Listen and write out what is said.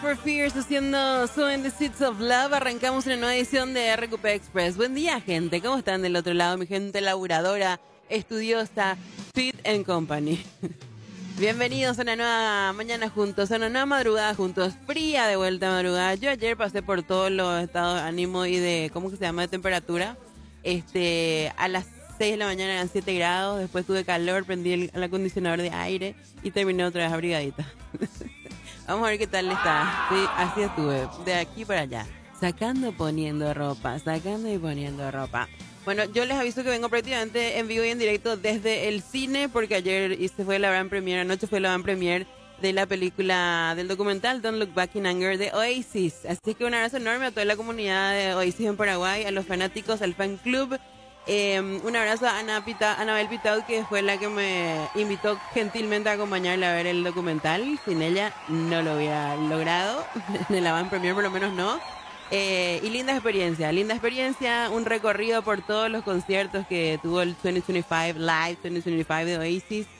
for Fears haciendo Sowing the Seeds of Love. Arrancamos una nueva edición de RQP Express. Buen día, gente. ¿Cómo están del otro lado? Mi gente laburadora, estudiosa, Fit and Company. Bienvenidos a una nueva mañana juntos, a una nueva madrugada juntos. Fría de vuelta a madrugada. Yo ayer pasé por todos los estados de ánimo y de, ¿cómo que se llama?, de temperatura. A las 6 de la mañana eran 7 grados. Después tuve calor, prendí el acondicionador de aire y terminé otra vez abrigadita. Vamos a ver qué tal está. Sí, así estuve, de aquí para allá. Sacando, poniendo ropa, sacando y poniendo ropa. Bueno, yo les aviso que vengo prácticamente en vivo y en directo desde el cine, porque ayer fue la gran premiere, anoche fue la gran premiere de la película, del documental Don't Look Back in Anger de Oasis. Así que un abrazo enorme a toda la comunidad de Oasis en Paraguay, a los fanáticos, al fan club. Un abrazo a Anabel Pitao, que fue la que me invitó gentilmente a acompañarla a ver el documental. Sin ella no lo hubiera logrado, en la van premier por lo menos no. Y linda experiencia, un recorrido por todos los conciertos que tuvo el 2025 Live 2025 de Oasis.